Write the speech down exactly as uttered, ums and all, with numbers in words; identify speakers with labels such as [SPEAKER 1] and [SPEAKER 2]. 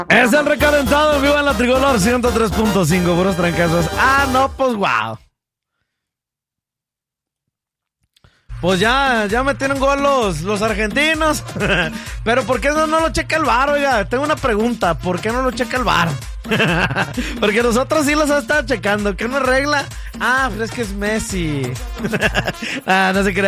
[SPEAKER 1] Es el recalentado en vivo en la Tricolor ciento tres punto cinco, puros trancazos. Ah, no, pues wow. Pues ya, ya metieron gol los, los argentinos. Pero ¿por qué no, no lo checa el V A R, oiga? Tengo una pregunta. ¿Por qué no lo checa el V A R? Porque nosotros sí los estamos checando. ¿Qué no arregla? Ah, pero es que es Messi. Ah, no se crea.